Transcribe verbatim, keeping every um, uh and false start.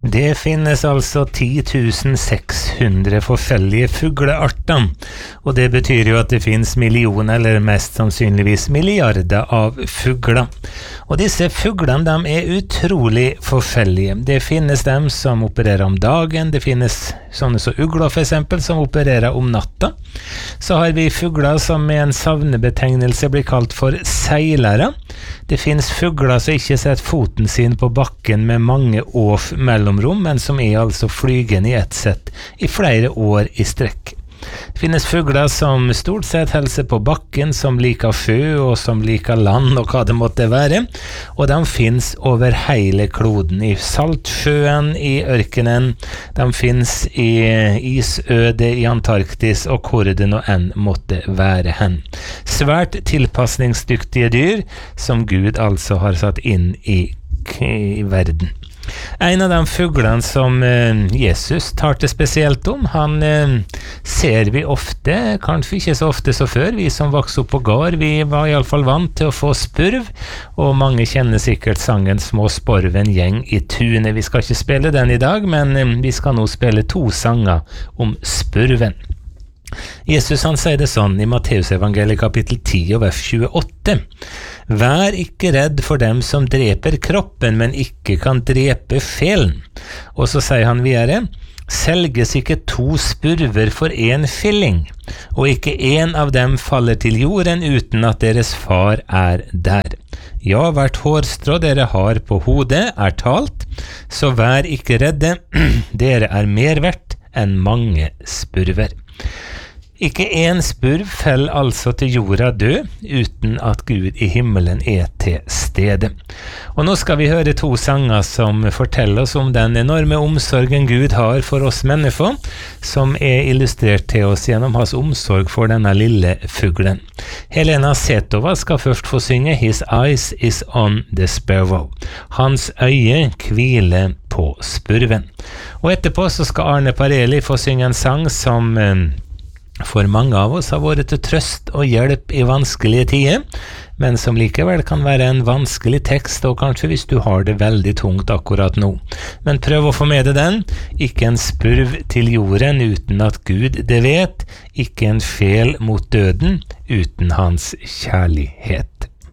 Det finnes altså ti tusen seks hundre forskjellige fuglearter, og det betyr jo at det finnes millioner, eller mest sannsynligvis milliarder av fugler. Og disse fuglene, de er utrolig forskjellige. Det finnes dem som opererer om dagen, det finnes sånne som ugler for eksempel, som opererer om natta. Så har vi fugler som med en savnebetegnelse blir kalt for seilere. Det finnes fugler som ikke setter foten sin på bakken med mange års mellomrom, men som er altså flygende i ett sett i flere år i strekk. Det finnes fugler som stort sett helser på bakken, som liker sjø og som liker land og hva det måtte være, og de finnes over hele kloden, i saltsjøen, i ørkenen, de finnes i isøde i Antarktis og hvor det nå enn måtte være hen. Svært tilpasningsdyktige dyr som Gud altså har satt inn i, i verden. En av de fuglene som eh, Jesus tar til spesielt om, han eh, ser vi ofte, kanskje ikke så ofte så før. Vi som vokste opp på gård, vi var i alle fall vant til å få spurv, og mange kjenner sikkert sangen Små sporven gjeng i tunet. Vi skal ikke spille den i dag, men eh, vi skal nå spille to sanger om spurven. Jesus han sier det sånn i Matteusevangeliet kapittel ti og vers tjueåtte. Vær ikke redd for dem som dreper kroppen, men ikke kan drepe sjelen. Og så sier han videre, selges ikke to spurver for en skilling, og ikke en av dem faller til jorden uten at deres far er der. Ja, hvert hårstrå dere har på hodet er talt, så vær ikke redde, dere er mer verdt enn mange spurver. Ikke en spurv fell altså til jorda død, uten at Gud i himmelen er til stede. Og nå skal vi høre to sanger som forteller oss om den enorme omsorgen Gud har for oss mennesker, som er illustrert til oss gjennom hans omsorg for denne lille fuglen. Helena Setova skal først få synge His eyes is on the sparrow. Hans øye hviler på spurven. Og etterpå så skal Arne Pareli få synge en sang som for mange av oss har vært til trøst og hjelp i vanskelige tider, men som likevel kan være en vanskelig tekst, og kanskje hvis du har det veldig tungt akkurat nå. Men prøv å få med deg den. Ikke en spurv til jorden uten at Gud det vet, ikke en sjel mot døden uten hans kjærlighet.